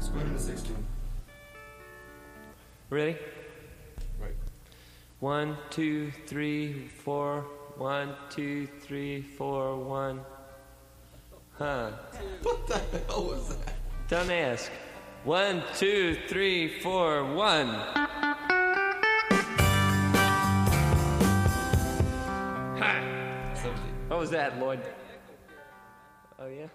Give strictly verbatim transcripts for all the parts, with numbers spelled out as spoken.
Let's go into sixteen. Ready? Right. One, two, three, four. One, two, three, four, one. Huh. What the hell was that? Don't ask. One, two, three, four, one. Ha! seventeen. What was that, Lloyd? Oh, yeah?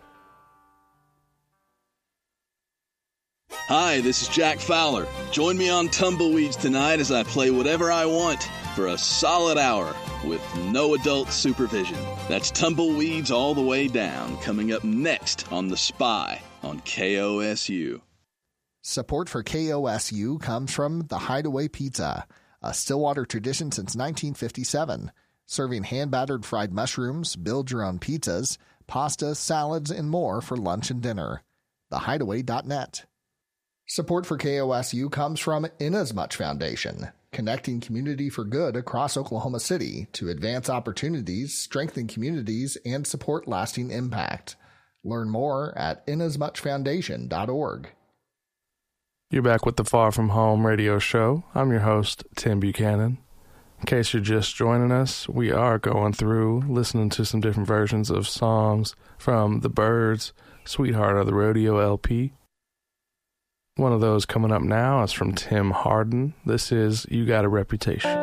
Hi, this is Jack Fowler. Join me on Tumbleweeds tonight as I play whatever I want for a solid hour with no adult supervision. That's Tumbleweeds all the way down, coming up next on The Spy on K O S U. Support for K O S U comes from The Hideaway Pizza, a Stillwater tradition since nineteen fifty-seven, serving hand-battered fried mushrooms, build-your-own pizzas, pasta, salads, and more for lunch and dinner. the hideaway dot net. Support for K O S U comes from Inasmuch Foundation, connecting community for good across Oklahoma City to advance opportunities, strengthen communities, and support lasting impact. Learn more at inasmuch foundation dot org. You're back with the Far From Home radio show. I'm your host, Tim Buchanan. In case you're just joining us, we are going through, listening to some different versions of songs from The Byrds' Sweetheart of the Rodeo L P. One of those coming up now is from Tim Hardin. This is You Got a Reputation.